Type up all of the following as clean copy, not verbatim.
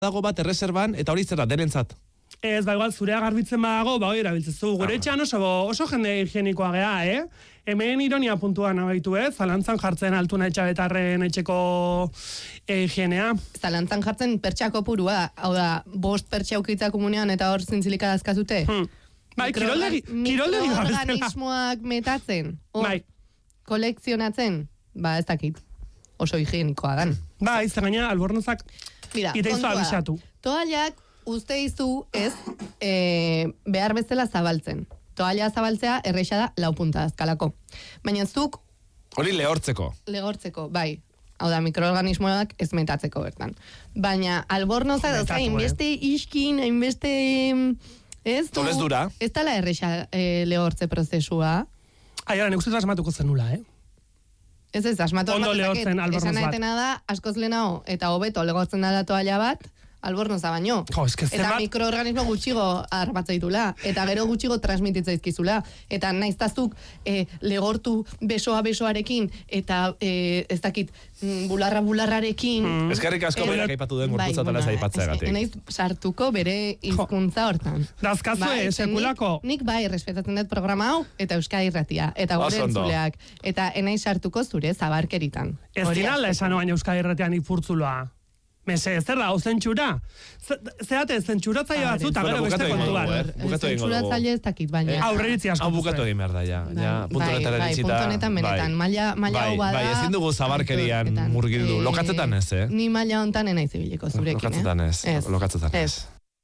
dago bat erreserban, eta hori zera denentzat. Ez, igual, zurea garbitzen badago, hori erabiltzezu. Gure etxean oso jende higienikoa gea, Hemen ironia puntuan abaitu, zalantzan jartzen Altuna Etxabetarren etxeko higienea. Zalantzan jartzen pertsako purua, hau da, 5 pertsa ukitza komunean eta hor zintzilika dazkazute. Bai, kiroldegi mikroorganismoak metatzen, kolekzionatzen, ez dakit, oso higienikoa dan. Bai, zer gaina, albornozak iteizu abisatu. Toallak uste izu ez behar bezala zabaltzen. Toalla zabaltzea erreixa da 4 punta azkalako. Baina zuk... Hori lehortzeko. Lehortzeko, bai. Hau da, mikroorganismoak ez metatzeko bertan. Baina albornoza da, hainbeste iskin, hainbeste... Tolez dura. Ez tala erreixa lehortze prozesua. Ara, nik uste asmatuko zenula, Ez, asmatu ondo lehortzen albornoz bat. Esan aetena da, askoz lehenago, eta hobeto lehortzen da toalla bat, albornoza baino. Eta mikroorganismo gutxigo arbatzaitula, eta gero gutxigo transmititzaizkizula, eta naiztazuk legortu besoarekin, eta ez dakit bularrarekin. Eskerrik asko berak aipatu den gorputzatala zaipatzeagatik. Naiz sartuko bere hizkuntza hortan. Dazkazue, sekulako. Nik bai, respetatzen dut programa hau, eta Euskadi Irratia, eta gure entzuleak, eta enaiz sartuko zure zabarkeritan. Ez dinala esan oain Euskadi Irratian ipurtzuloa. Mese, zer da, zentsura? Zerate, zentsuratzaile batzu, eta gero beste kontuan. Zentsuratzaile ez dakit, baina. Aurreritzi asko. Hau bukatu egin behar da, ja. Punto honetan eritzita. Punto honetan benetan. Maila hau bada. Bai, ezin dugu zabarkerian murgildu. Lokatzetan ez, Ni maila hontan enaiz ibiliko zurekin, Lokatzetan ez.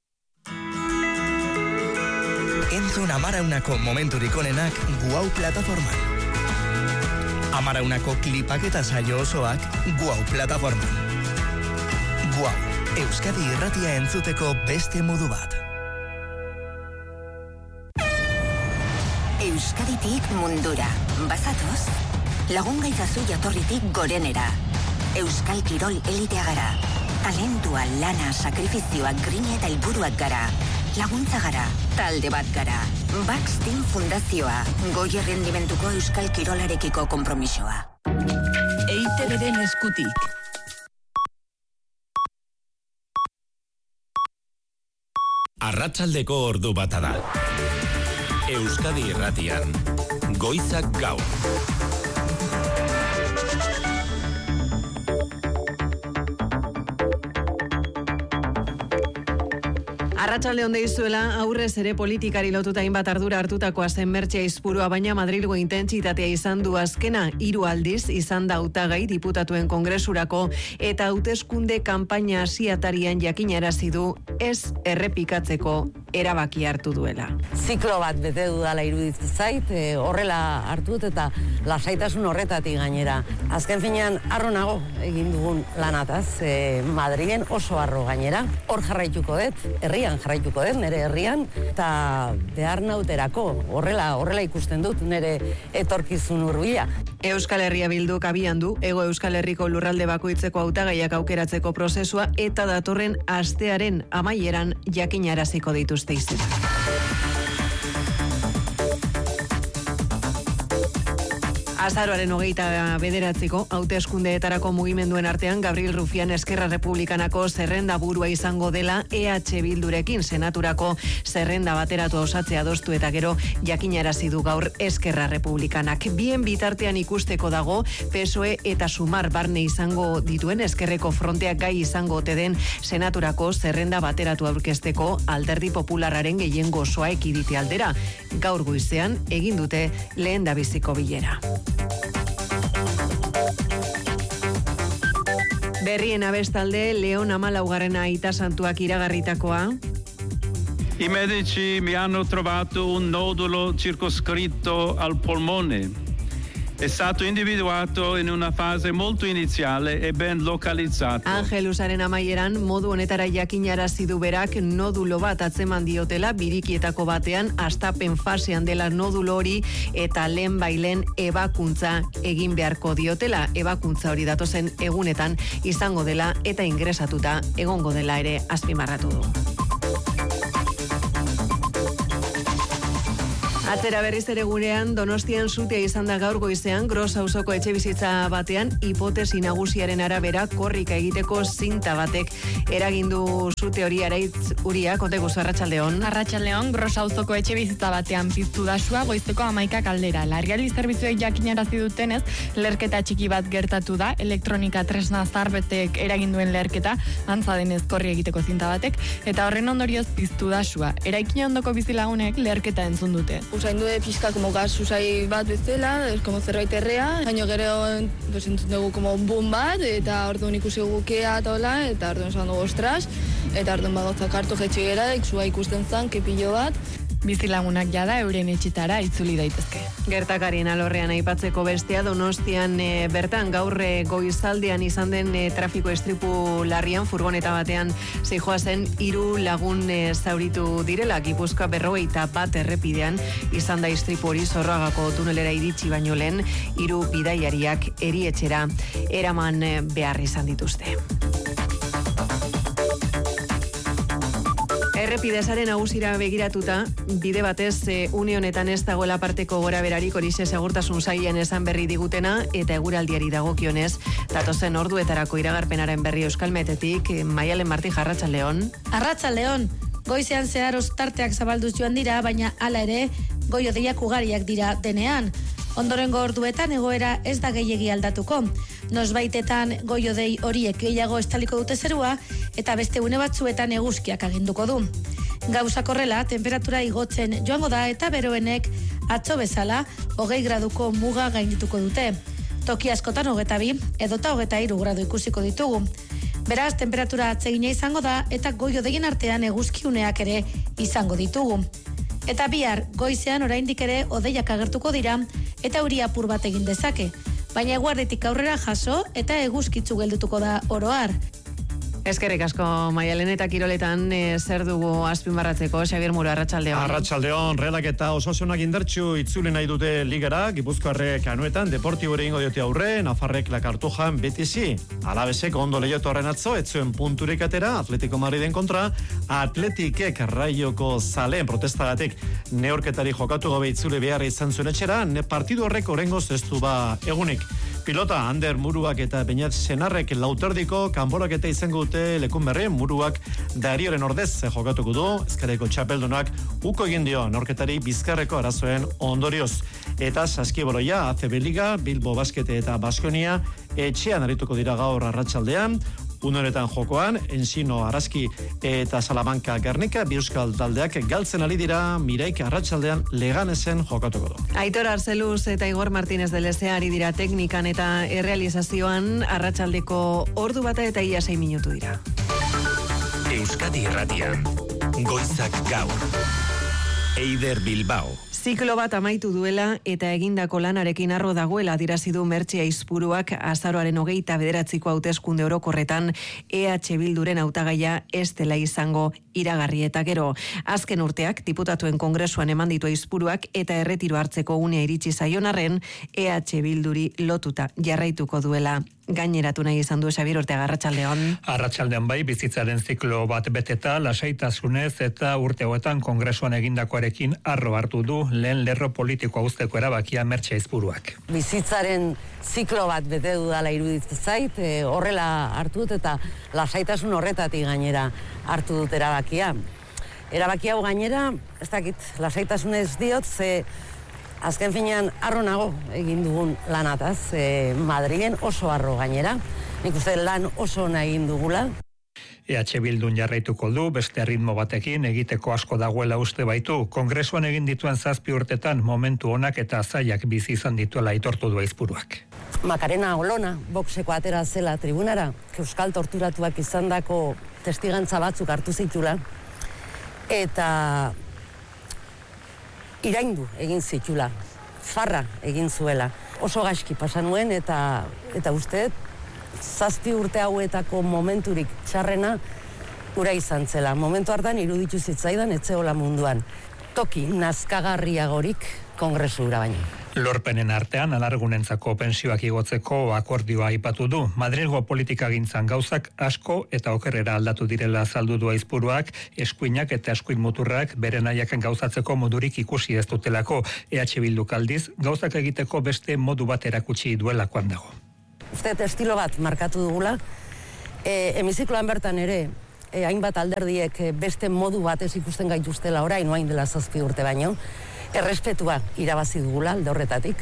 Entzun Amaraunako momenturik onenak Guau plataforman. Amaraunako klipak eta saio osoak Guau plataforman. Guau, Euskadi Irratia entzuteko beste modu bat. Euskaditik mundura. Bazatoz, lagun gaitzazu jatorritik gorenera. Euskal Kirol elitea gara. Talentua, lana, sakrifizioa, grina eta helburuak gara. Laguntza gara, talde bat gara. Bax Team Fundazioa, goi errendimentuko Euskal Kirolarekiko konpromisoa. EITB-den eskutik. Arratsaldeko ordu bata da. Euskadi Irratian, Goizak Gaur. Arratsalde on deizuela, aurrez ere politikari lotuta hainbat ardura hartutakoa zen Mertxe Aizpurua, baina Madrilgo intentsitatea izan du azkena. 3 aldiz izan da hautagai diputatuen kongresurako eta hauteskunde kanpaina hasiatarian jakinarazi du ez errepikatzeko erabaki hartu duela. Ziklo bat bete dudala iruditzen zait, horrela hartu dut eta lasaitasun horretatik gainera. Azken finean harro nago egin dugun lanataz, Madrilen oso harro gainera. Hor jarraituko dut, herrian jarraituko dut, nire herrian, eta behar nauterako, horrela ikusten dut, nire etorkizun hurbila. Euskal Herria Bilduk abian du, Hego Euskal Herriko lurralde bakoitzeko hautagaiak aukeratzeko prozesua eta datorren astearen amaieran jakinaraziko dituzte izenak. Azaroaren 29ko hauteskundeetarako mugimenduen artean Gabriel Rufián Eskerra Republikanako zerrenda burua izango dela EH Bildurekin senaturako zerrenda bateratu osatzea adostu eta gero jakinarazi du gaur Eskerra Republikanak. Bien bitartean ikusteko dago PSOE eta Sumar barne izango dituen Eskerreko fronteak gai izango ote den senaturako zerrenda bateratu aurkezteko Alderdi Popularraren gehiengo osoa ekidite aldera. Gaur goizean egin dute lehendabiziko bilera. Berrien abestalde, Leon 14 aita santuak iragarritakoa. I medici mi hanno trovato un nodulo circoscritto al polmone. È stato individuato in una fase molto iniziale e ben localizzato. Angelusaren amaieran modu honetara jakinarazi du berak nodulo bat atzeman diotela birikietako batean hastapen fasean dela nodulo hori eta lehenbailen ebakuntza egin beharko diotela. Ebakuntza hori datozen egunetan izango dela eta ingresatuta egongo dela ere azpimarratu du. Atzera berriz ere gurean, Donostian sutea izan da gaur goizean, Gros auzoko etxebizitza batean, hipotesi nagusiaren arabera korrika egiteko zinta batek eragindu sute hori. Araitz Uria, konta guzu, arratsaldeon. Arratsaldeon, Gros auzoko etxebizitza batean piztu da sua goizeko 11 aldera. Larrialdi zerbitzuek jakinarazi dutenez, leherketa txiki bat gertatu da, elektronika tresna zarbetek eraginduen leherketa, antza denez korri egiteko zinta batek, eta horren ondorioz piztu da sua. Eraikin ondoko bizilagunek leherketa entzun dute. Usain du pizka como gas usai bat bezala, como zerbait errea, baina gero entzun dugu como boom bat, eta orduan ikusi gukea eta hola, eta orduan esan dugu ostras, eta orduan bagotzak hartu jetxi gera, sua ikusten zan, kepillo bat. Bizilagunak jada euren etxitara itzuli daitezke. Gertakarien alorrean aipatzeko bestea, Donostian bertan gaur goizaldean izan den trafiko istripu larrian, furgoneta batean zihoazen 3 lagun zauritu direla. Gipuzkoa 51 errepidean izan da istripu hori, Zorroagako tunelera iritsi baino lehen 3 bidaiariak erietxera eraman behar izan dituzte. Errepidesaren nagusira begiratuta, bide batez une honetan ez dagoela parteko gora berarik, horixe segurtasun sailean esan berri digutena, eta eguraldiari dagokionez, datozen orduetarako iragarpenaren berri Euskalmetetik, Maialen Marti, arratsaldeon. Arratsaldeon, goizean zehar ostarteak zabalduz joan dira, baina hala ere, goi-hodeiak ugariak dira denean. Ondorengo orduetan egoera ez da gehiegi aldatuko. Nosbaitetan goi-hodei horiek gehiago estaliko dute zerua eta beste une batzuetan eguzkiak aginduko du. Gauzak horrela, temperatura igotzen joango da eta beroenek atzo bezala 20 graduko muga gaindituko dute. Toki askotan 22 edota 23 gradu ikusiko ditugu. Beraz, temperatura atsegina izango da eta goi-hodeien artean eguzkiuneak ere izango ditugu. Eta bihar, goizean oraindik ere hodeiak agertuko dira eta euri apur bat egin dezake. Baina eguarditik aurrera jaso eta eguzkitzu geldutuko da oro har. Eskerrik asko, Maialen, eta kiroletan zer dugu azpimarratzeko, Xabier Muro, arratsaldeon. Arratsaldeon, Realak eta Osasunak indartsu itzuli nahi dute ligara, Gipuzkoarrek anuetan, Deportibore ingo diote aurre, Nafarrek Lakartujan betizi. Alabesek ondo lehiatu horren atzo, etzuen punturik atera, Atletico Madriden kontra, Atletikek Raioko zaleen protestagatik neorketari jokatu gabe itzuli behar izan zuen etxera, partidu horrek orengoz ez du ba egunik. Pilota, Ander Muruak eta Beñat Senarrek lauterdiko kanporaketa izango dute lekun berri, Muruak Darioren ordez jokatuko du, Ezkerreko txapeldunak uko egin dio norketari Bizkarreko arazoen ondorioz. Eta saskiboloia, ACB Liga, Bilbo Baskete eta Baskonia etxean arituko dira gaur arratsaldean. Unoretan jokoan, Ensino, Araski eta Salamanca Gernika, bi euskal taldeak galtzen ari dira, Miraik arratsaldean Leganesen jokatuko du. Aitor Arzeluz eta Igor Martínez de Lezea ari dira teknikan eta errealizazioan, arratsaldeko ordu bata eta ia 6 minutu dira. Euskadi Irratian, Goizak Gaur, Eider Bilbao. Ziklo bat amaitu duela eta egindako lanarekin arro dagoela adirazi du Mertxe Aizpuruak azaroaren 29ko hauteskunde orokorretan EH Bilduren hautagaia ez dela izango iragarri eta gero. Azken urteak diputatuen kongresuan eman ditu Aizpuruak eta erretiro hartzeko unea iritsi zaion arren EH Bilduri lotuta jarraituko duela. Gaineratu nahi izan du Xabier Ortega, arratsaldeon. Arratsaldean bai, bizitzaren ziklo bat beteta, lasaitasunez eta urte hauetan kongresuan egindakoarekin arro hartu du lehen lerro politikoa uzteko erabakia Mertxe Aizpuruak. Bizitzaren ziklo bat bete dudala iruditzen zait, horrela hartu dut eta lasaitasun horretatik gainera hartu dut erabakia. Erabaki hau gainera, ez dakit, lasaitasunez diot, ze azken finean arro nago egin dugun lanataz, Madrilen oso arro gainera, nik uste lan oso nahi egin dugula. EH Bildun jarraituko du, beste ritmo batekin egiteko asko dagoela uste baitu. Kongresuan egin dituen 7 urtetan momentu onak eta zailak bizi izan dituela aitortu du Aizpuruak. Makarena Olona, boxeko atera zela tribunara, euskal torturatuak izandako testigantza batzuk hartu zitula, eta iraindu egin zitula, farra egin zuela. Oso gaizki pasan nuen eta uste 7 urte hauetako momenturik txarrena ura izan zela. Momentu hartan iruditu zitzaidan etzeola munduan. Toki nazkagarriagorik kongresura baino. Lorpenen artean, alargunentzako pensioak igotzeko akordioa aipatu du. Madrilgo politikagintzan gauzak asko eta okerrera aldatu direla azaldu du Aizpuruak, eskuinak eta eskuin muturrak bere nahiak gauzatzeko modurik ikusi ez dutelako. EH Bilduk aldiz, gauzak egiteko beste modu bat erakutsi duelakoan dago. Uste estilo bat markatu dugula, hemizikloan bertan ere, hainbat alderdiek beste modu batez ikusten gaituztela orain, oain dela 7 urte baino, errespetua irabazi dugula alde horretatik.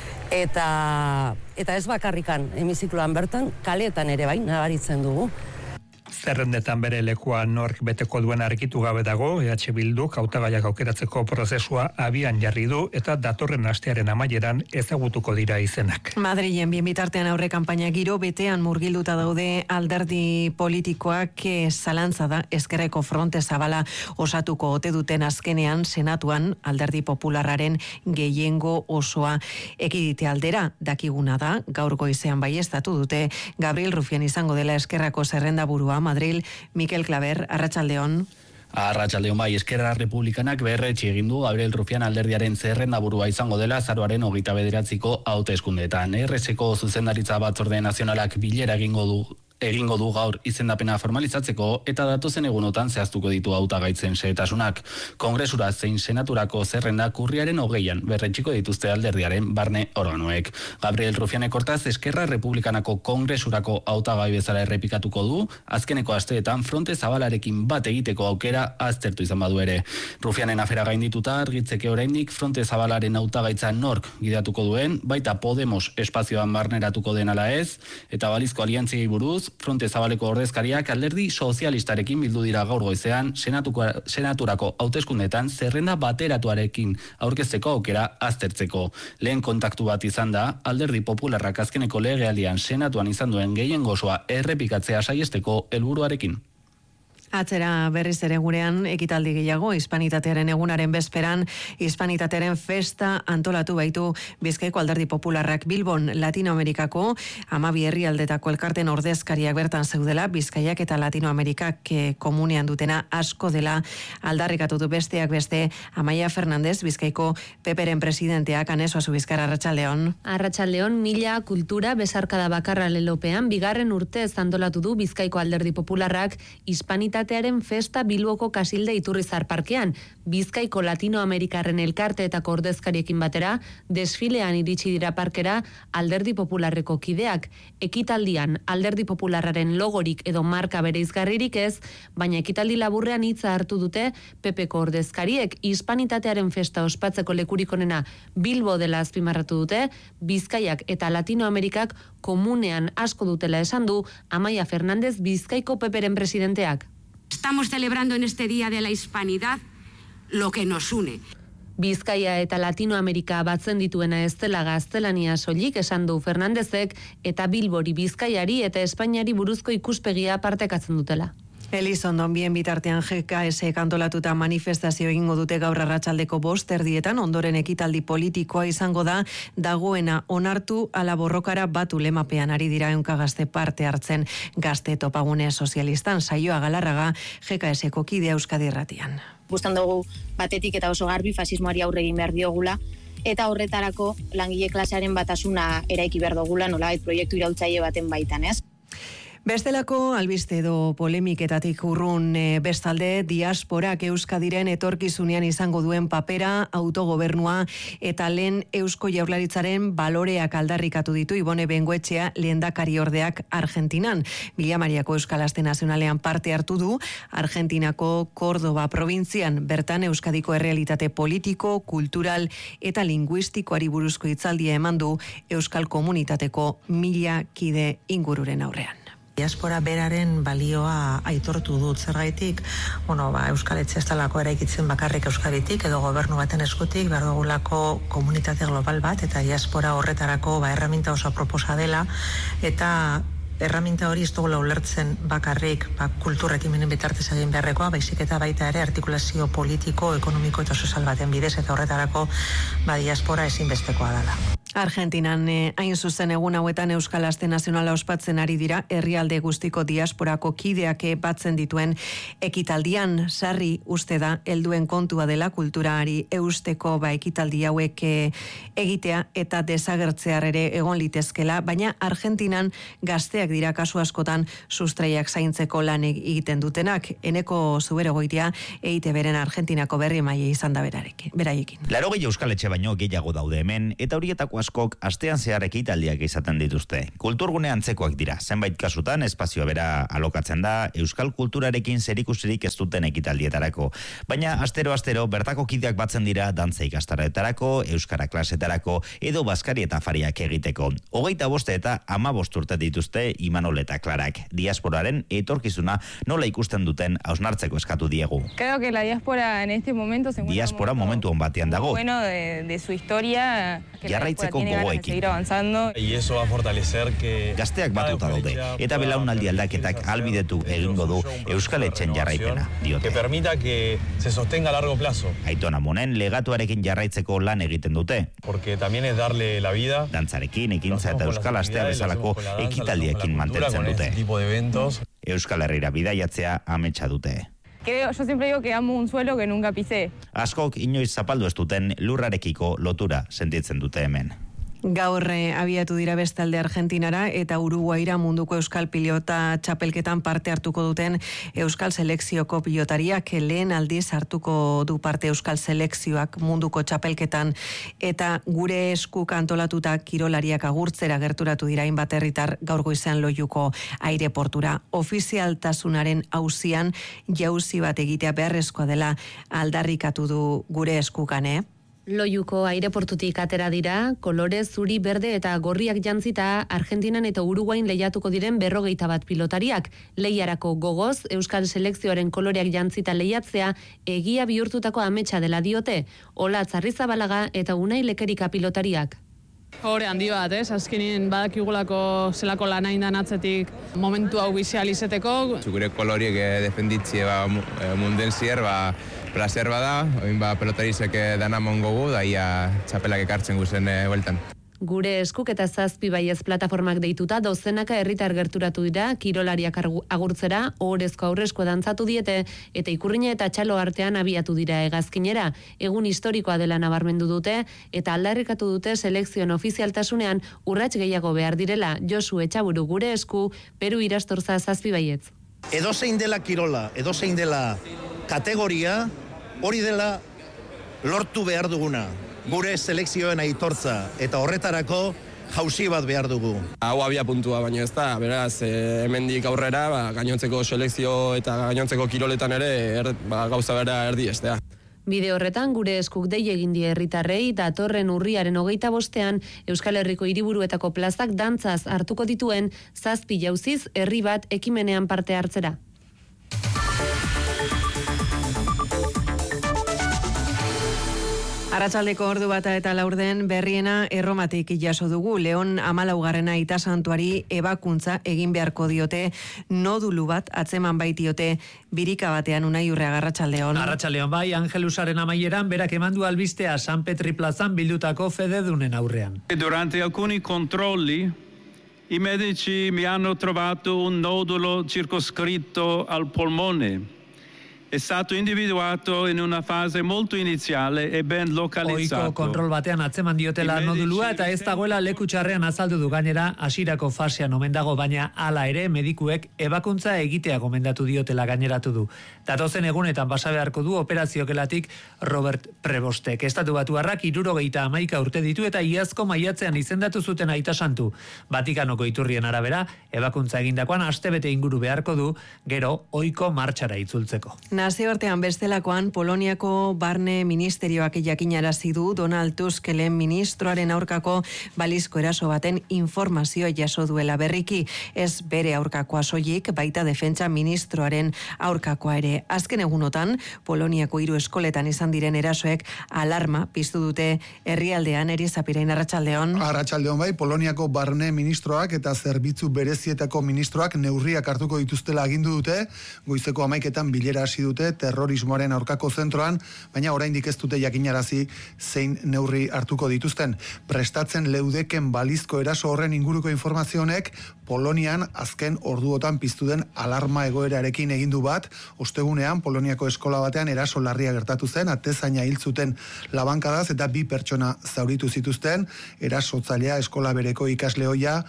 Eta ez bakarrikan hemizikloan bertan, kaleetan ere bai, nabaritzen dugu. Zerrendetan bere lekua nork beteko duen argitu gabe dago, EH Bilduk hautagaiak aukeratzeko prozesua abian jarri du eta datorren astearen amaieran ezagutuko dira izenak. Madrilen bien bitartean aurre kanpaina giro betean murgilduta daude alderdi politikoak zalantza da Ezkerreko Fronte Zabala osatuko ote duten azkenean senatuan alderdi popularraren gehiengo osoa ekidite aldera dakiguna da, gaur goizean baieztatu dute Gabriel Rufián izango dela Ezkerrako zerrendaburua Madril, Mikel Klaber, Arratsaldeon. Arratsaldeon bai, Eskerra Republikanak berretsi egin du Gabriel Rufián alderdiaren zerrendaburua izango dela azaroaren 29ko hauteskundeetan. RSko zuzendaritza batzorde nazionalak bilera egingo du gaur izendapena formalizatzeko eta datozen egunotan zehaztuko ditu hautagaitzen xehetasunak. Kongresura zein senaturako zerrendak urriaren 20an berretxiko dituzte alderdiaren barne organoek. Gabriel Rufiánek hortaz Eskerra Republikanako kongresurako hautagai bezala errepikatuko du, azkeneko asteetan Fronte Zabalarekin bat egiteko aukera aztertu izan badu ere. Rufiánen afera gaindituta argitzeke oraindik Fronte Zabalaren hautagaitza nork gidatuko duen, baita Podemos espazioan barneratuko den ala ez, eta balizko aliantziei buruz Fronte Zabaleko ordezkariak alderdi sozialistarekin bildu dira gaur goizean senaturako hauteskundeetan zerrenda bateratuarekin aurkezteko aukera aztertzeko. Lehen kontaktu bat izan da, alderdi popularrak azkeneko legealdian senatuan izan duen gehiengo osoa errepikatzea saiesteko helburuarekin. Atzera berriz ere gurean ekitaldi gehiago, Hispanitatearen egunaren bezperan, Hispanitatearen festa antolatu baitu Bizkaiko alderdi popularrak Bilbon, Latinoamerikako 12 herrialdetako elkarten ordezkariak bertan zeudela, Bizkaiak eta Latinoamerikak komunean dutena asko dela aldarrikatu du besteak beste Amaia Fernandez, Bizkaiko PPren presidenteak, Aneso Azubizkar, Arratsaldeon. Arratsaldeon, mila kultura besarkada bakarra lelopean, bigarren urtez antolatu du Bizkaiko alderdi popularrak Hispanitatearen festa Bilboko Kasilde Iturrizar parkean. Bizkaiko Latinoamerikarren elkarteetako ordezkariekin batera, desfilean iritsi dira parkera alderdi popularreko kideak. Ekitaldian alderdi popularraren logorik edo marka bereizgarririk ez, baina ekitaldi laburrean hitza hartu dute PPko ordezkariek. Hispanitatearen festa ospatzeko lekurik onena Bilbo dela azpimarratu dute, Bizkaiak eta Latinoamerikak komunean asko dutela esan du Amaia Fernandez, Bizkaiko PPren presidenteak. Estamos celebrando en este Día de la Hispanidad lo que nos une. Bizkaia eta Latinoamerika batzen dituena ez dela gaztelania soilik esan du Fernandezek eta Bilbori, Bizkaiari eta Espainiari buruzko ikuspegia partekatzen dutela. Elizondon bien bitartean GKS kantolatuta manifestazio egingo dute gaur arratsaldeko 5:00 ondoren ekitaldi politikoa izango da, dagoena onartu ala borrokara batu lemapean ari dira ehunka gazte parte hartzen. Gazte topagune sozialistan Saioa Galarraga, GKSko kidea Euskadi Irratian. Gustan dugu batetik eta oso garbi fasismoari aurre egin behar diogula, eta horretarako langile klasearen batasuna eraiki behar dugula, nolabait proiektu iraultzaile baten baitan, ez? Bestelako albiste edo polemiketatik urrun bestalde diasporak Euskadiren etorkizunean izango duen papera, autogobernua eta lehen Eusko Jaurlaritzaren baloreak aldarrikatu ditu Ibone Bengoetxea lehendakariordeak Argentinan. Villa Mariako Euskal Aste Nazionalean parte hartu du, Argentinako Kordoba probintzian bertan Euskadiko errealitate politiko, kultural eta linguistikoari buruzko hitzaldia eman du Euskal Komunitateko 1000 kide ingururen aurrean. Diaspora beraren balioa aitortu dut zergaitik, Euskal Etxe ez dalako eraikitzen bakarrik Euskaditik edo gobernu baten eskutik, behar dugulako komunitate global bat eta diaspora horretarako erreminta oso proposa dela eta erraminta hori ez dugula ulertzen bakarrik kultur ekimenen bitartez egin beharrekoa, baizik eta baita ere artikulazio politiko, ekonomiko eta sozial baten bidez, eta horretarako diaspora ezinbestekoa dela. Argentinan hain zuzen egun hauetan Euskal Aste Nazionala ospatzen ari dira, herrialde guztiko diasporako kideak batzen dituen ekitaldian. Sarri uste da helduen kontua dela kulturari eusteko ekitaldi hauek egitea eta desagertzear ere egon litezkela, baina Argentinan gazteak dira kasu askotan sustraiak zaintzeko lan egiten dutenak. Eneko Zuberogoitia EITB-ren Argentinako berri maila izan da beraiekin. 80 euskaletxe baino gehiago daude hemen, eta horietako askok astean zehar ekitaldiak izaten dituzte. Kulturgune antzekoak dira, zenbait kasutan espazio bera alokatzen da euskal kulturarekin zerikusirik ez duten ekitaldietarako. Baina astero bertako kideak batzen dira dantza ikastaretarako, euskara klasetarako edo baskari eta afariak egiteko. 25 eta 15 urte dituzte Imanol eta Klarak. Diasporaren etorkizuna nola ikusten duten hausnartzeko eskatu diegu. Creo que la diáspora en este momento se encuentra diaspora momentu on batean dago. Bueno de su historia, que jarraitzeko gogoekin. Seguir avanzando. Y eso va a fortalecer que gazteak batuta daude eta belaunaldi aldaketak albidetu egingo du euskaletxen jarraipena, diote. Que permita que se sostenga a largo plazo. Aiton Amonen legatuarekin jarraitzeko lan egiten dute. Porque también es darle la vida. Dantzarekin, ekintza eta euskal astea bezalako ekitaldiekin mantentzen dute. Euskal Herrira bidaiatzea ametsa dute. Yo siempre digo que amo un suelo que nunca pisé. Askok inoiz zapaldu ez duten lurrarekiko lotura sentitzen dute hemen. Gaur abiatu dira bestalde Argentinara eta Uruguaira munduko euskal pilota txapelketan parte hartuko duten euskal selekzioko pilotariak. Lehen aldiz hartuko du parte euskal selekzioak munduko txapelketan, eta gure eskuk antolatuta kirolariak agurtzera gerturatu dira hainbat herritar gaur goizean Loiuko aireportura. Ofizialtasunaren auzian jauzi bat egitea beharrezkoa dela aldarrikatu du gure eskukan, Loiuko aireportutik atera dira, kolore zuri, berde eta gorriak jantzita Argentinan eta Uruguain lehiatuko diren 51 pilotariak. Lehiarako gogoz, euskal selekzioaren koloreak jantzita lehiatzea egia bihurtutako ametsa dela diote. Olatz Arrizabalaga eta Unai Lekerika pilotariak. Hore handi bat, azkenin badakigulako zelako lanain dan atzetik momentu hau bizializeteko. Gure koloriek defenditzie munden zier, placer bada, oin pelotarizek dana mongogu, daia txapelak ekartzen guzen bueltan. Gure eskuk eta 7 baiez plataformak deituta dozenaka herritar gerturatu dira kirolariak agurtzera, ohorezko aurrezko dantzatu diete eta ikurrina eta txalo artean abiatu dira hegazkinera. Egun historikoa dela nabarmendu dute eta aldarrikatu dute selekzioen ofizialtasunean urrats gehiago behar direla. Josu Etxaburu, gure esku, Peru Irastorza 7 baietz. Edozein dela kirola, edozein dela kategoria, hori dela lortu behar duguna. Gure selekzioen aitortza eta horretarako jauzi bat behar dugu. Hau abia puntua baino ez da, beraz, hemendik aurrera, gainontzeko selekzio eta gainontzeko kiroletan ere gauza bera erdi estea. Bide horretan gure eskuk dei egin die herritarrei datorren urriaren 25ean Euskal Herriko hiriburuetako plazak dantzaz hartuko dituen 7 jauziz herri bat ekimenean parte hartzera. Arratsaldeko ordu bata eta laurden berriena Erromatik jaso dugu. Leon 14. Aita Santuari ebakuntza egin beharko diote, nodulu bat atzeman baitiote birika batean. Unai Urrea, arratsaldeon. Arratsaldeon bai, Angelusaren amaieran berak emandu albistea San Petri plazan bildutako fededunen aurrean. Durante alcuni controlli i medici mi hanno trovato un nodulo circoscritto al polmone. È stato individuato in una fase molto iniziale e ben localizzato. Oiko kontrol batean atzeman diotela nodulua eta ez dagoela leku txarrean azaldu du, gainera hasierako fasean omen dago, baina hala ere medikuek ebakuntza egitea gomendatu diotela gaineratu du. Datozen egunetan pasa beharko du operaziokelatik Robert Prebostek. Estatu Batuarrak 71 urte ditu eta iazko maiatzean izendatu zuten Aita Santu. Vatikanoko iturrien arabera, ebakuntza egindakoan astebete inguru beharko du, gero ohiko martxara itzultzeko. Nazioartean bestelakoan Poloniako barne ministerioak jakinarazi du Donald Tusk lehen ministroaren aurkako balizko eraso baten informazio jaso duela berriki, ez bere aurkakoa soilik, baita defentsa ministroaren aurkakoa ere. Azken egunotan, Poloniako 3 eskoletan izan diren erasoek alarma piztu dute herrialdean. Erizapirain, arratsaldeon. Arratsaldeon bai, Poloniako barne ministroak eta zerbitzu berezietako ministroak neurriak hartuko dituztela agindu dute, goizeko 11etan bilera hasi dute terrorismoaren aurkako zentroan, baina oraindik ez dute jakinarazi zein neurri hartuko dituzten. Prestatzen leudeken balizko eraso horren inguruko informazio honek Polonian azken orduotan piztu den alarma egoerarekin egindu bat. Ostegunean Poloniako eskola batean eraso larria gertatu zen, atezaina hil zuten labankadaz eta 2 pertsona zauritu zituzten. Erasotzailea eskola bereko ikasle ohia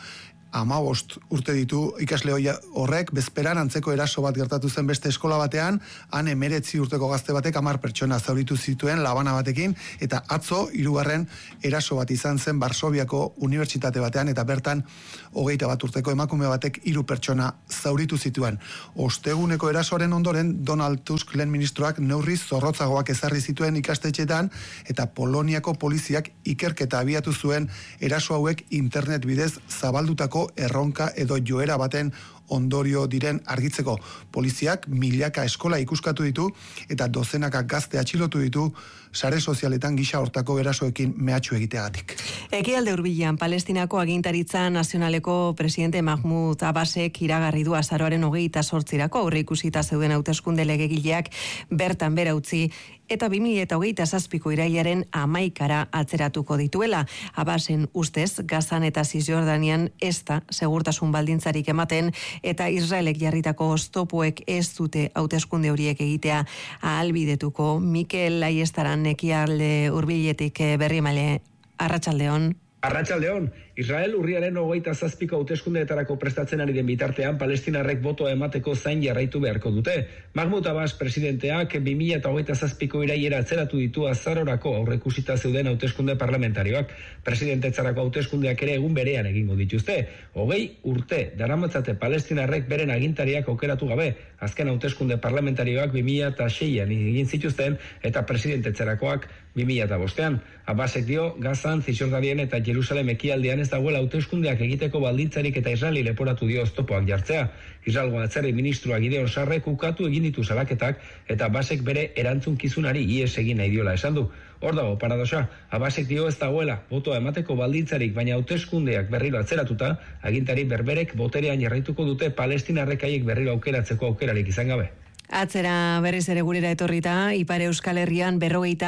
15 urte ditu ikasle horrek, bezperan antzeko eraso bat gertatu zen beste eskola batean, han 19 urteko gazte batek 10 pertsona zauritu zituen labana batekin, eta atzo 3. eraso bat izan zen Varsoviako unibertsitate batean, eta bertan 21 urteko emakume batek 3 pertsona zauritu zituen. Osteguneko erasoaren ondoren, Donald Tusk lehen ministroak neurri zorrotzagoak ezarri zituen ikastetxetan, eta Poloniako poliziak ikerketa abiatu zuen eraso hauek internet bidez zabaldutako erronka edo joera baten ondorio diren argitzeko. Poliziak milaka eskola ikuskatu ditu eta dozenaka gazte atxilotu ditu sare sozialetan gisa hortako erasoekin mehatxu egiteagatik. Ekialde hurbilean, Palestinako agintaritza nazionaleko presidente Mahmoud Abbasek iragarri du azaroaren 28 aurreikusita zeuden hauteskunde legegileak bertan bera utzi eta 2027ko irailaren 11 atzeratuko dituela. Abbasen ustez, Gazan eta Cisjordanian ez da segurtasun baldintzarik ematen eta Israelek jarritako oztopoek ez dute hauteskunde horiek egitea ahalbidetuko. Mikel Aiestaran ekialde hurbiletik berriemaile, arratsaldeon. Arratsaldeon, Israel urriaren 27ko hauteskundeetarako prestatzen ari den bitartean palestinarrek botoa emateko zain jarraitu beharko dute. Mahmoud Abbas presidenteak 2027ko irailera atzeratu ditu azarorako aurreikusita zeuden hauteskunde parlamentarioak. Presidentetzarako hauteskundeak ere egun berean egingo dituzte. 20 urte daramatzate palestinarrek beren agintariak aukeratu gabe. Azken hauteskunde parlamentarioak 2006an egin zituzten eta presidentetzarakoak 2005an. Abbasek dio, Gazan, Cisjordanien eta Jerusalem ekialdean ez dagoela hauteskundeak egiteko baldintzarik eta Israeli leporatu dio oztopoak jartzea. Israelgo atzerri ministroa Gideon Sarrek ukatu egin ditu salaketak eta Abbasek bere erantzunkizunari ihes egin nahi diola esan du. Hor dago paradoxa, Abbasek dio ez dagoela botoa emateko baldintzarik, baina hauteskundeak berriro atzeratuta, agintari berberek boterean jarraituko dute palestinarrek haiek berriro aukeratzeko aukerarik izan gabe. Atzera berriz ere gurera etorrita, Ipar Euskal Herrian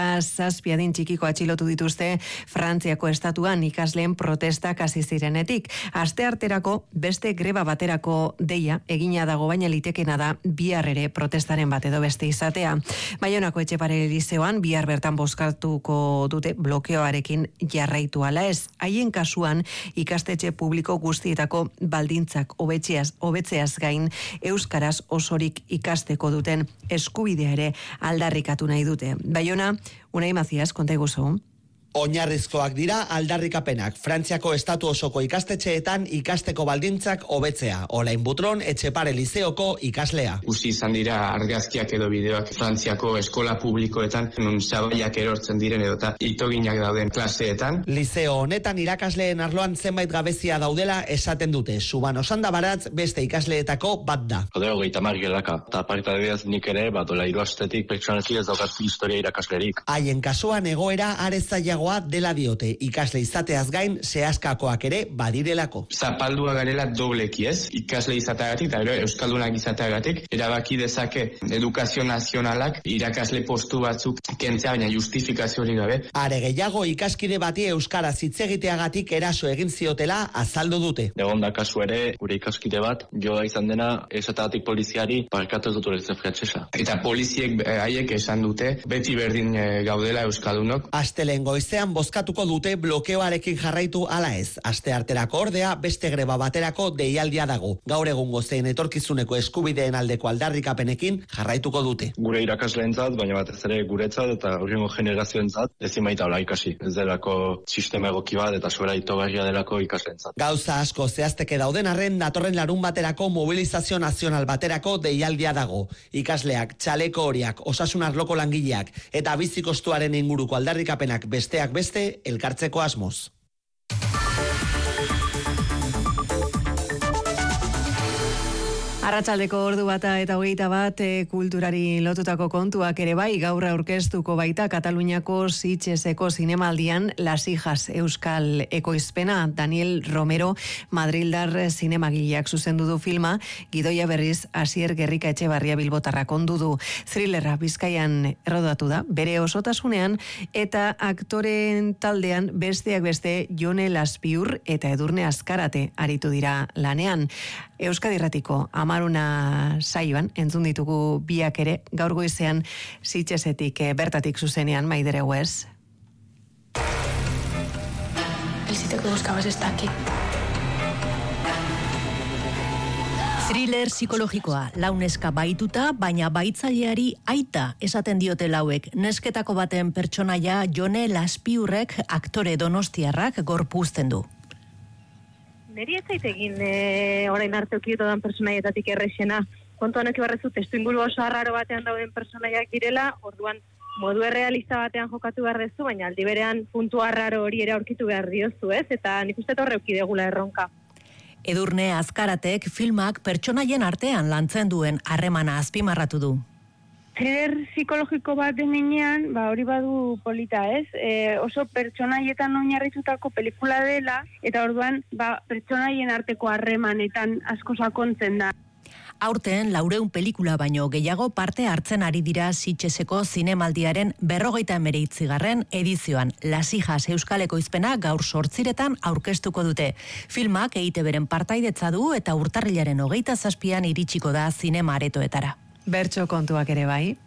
57 adin txikiko atxilotu dituzte Frantziako estatuan ikasleen protestak hasi zirenetik. Astearterako beste greba baterako deia egina dago, baina litekena da bihar ere protestaren bat edo beste izatea. Baionako Etxepare Lizeoan bihar bertan bozkatuko dute blokeoarekin jarraitu ala ez. Haien kasuan ikastetxe publiko guztietako baldintzak hobetzeaz gain euskaraz osorik ikasteko duten eskubidea ere aldarrikatu nahi dute. Baiona, Unai Mazias, konta iguzu. Oinarrizkoak dira aldarrikapenak. Frantziako estatu osoko ikastetxeetan ikasteko baldintzak hobetzea. Olain Butron, Etxepare Lizeoko ikaslea. Usi izan dira argazkiak edo bideoak Frantziako eskola publikoetan, nun zabaiak erortzen diren edota itoginak dauden klaseetan. Lizeo honetan irakasleen arloan zenbait gabezia daudela esaten dute. Suban Osanda Baratz beste ikasleetako bat da. Odeo 30 gelaka. Eta parita bebiaz nik ere, dola 3 astetik pertsonalki ez daukaz historia irakaslerik. Haien kasuan egoera arezaiagoa dela diote, ikasle izateaz gain zehaskakoak ere badirelako. Zapaldua garela dobleki ez, ikasle izateagatik eta euskaldunak izateagatik, erabaki dezake edukazio nazionalak irakasle postu batzuk kentzea, baina justifikazio hori gabe. Are gehiago ikaskide bati euskaraz hitz egiteagatik eraso egin ziotela azaldu dute. Egon da kasu ere, gure ikaskide bat, joa izan dena esatatik poliziari parkatu ez dut frantsesa. Eta poliziek haiek esan dute, beti berdin gaudela euskaldunok. Astelehen goiz goizean bozkatuko dute blokeoarekin jarraitu ala ez. Astearterako ordea beste greba baterako deialdia dago. Gaur egungo zein etorkizuneko eskubideen aldeko aldarrikapenekin jarraituko dute. Gure irakasleentzat, baina batez ere guretzat eta hurrengo generazioentzat ezin baita hola ikasi. Ez delako sistema egoki bat eta sobera itogarria delako ikasleentzat. Gauza asko zehazteke dauden arren datorren larun baterako mobilizazio nazional baterako deialdia dago. Ikasleak, txaleko horiak, osasun arloko langileak eta bizi kostuaren inguruko aldarrikapenak besteak beste elkartzeko asmoz. Arratsaldeko ordu bata eta 21 kulturari lotutako kontuak ere bai, gaur aurkeztuko baita Kataluniako Sitgeseko zinemaldian Las Hijas euskal ekoizpena. Daniel Romero madrildar zinemagileak zuzendu du filma, gidoia berriz Asier Gerrika Etxebarria bilbotarrak ondu du. Thrillerra Bizkaian errodatu da, bere osotasunean, eta aktoren taldean besteak beste Jone Laspiur eta Edurne Azkarate aritu dira lanean. Euskadi Irratiko Amaruna saioan entzun ditugu biak ere, gaur goizean Sitgesetik bertatik zuzenean. Maidere Wes. El sitio que buscabas está aquí. Thriller psikologikoa, launeska baituta, baina baitzaileari aita esaten diote lauek. Nesketako baten pertsonaia Jone Laspiurrek aktore donostiarrak gorpuzten du. Neri ez zait egin orain arte okiotodan personaietatik errexena. Kontuan eki barrezu, testuinguru oso arraro batean dauden personaiak direla, orduan modu errealista batean jokatu behar dezu, baina aldi berean puntu arraro hori ere aurkitu behar diozu, ez? Eta nik uste torreuki degula erronka. Edurne Azkaratek filmak pertsonaien artean lantzen duen harremana azpimarratu du. Thriller psikologiko bat denean, hori badu polita, ez? Oso pertsonaietan oinarritutako pelikula dela, eta orduan pertsonaien arteko harremanetan asko sakontzen da. Aurten 400 pelikula baino gehiago parte hartzen ari dira Sitgeseko zinemaldiaren 59. edizioan. Las Hijas euskal ekoizpena gaur 8 aurkeztuko dute. Filmak EITBren partaidetza du eta urtarrilaren 27an iritsiko da zinema aretoetara. Bertso kontuak ere bai.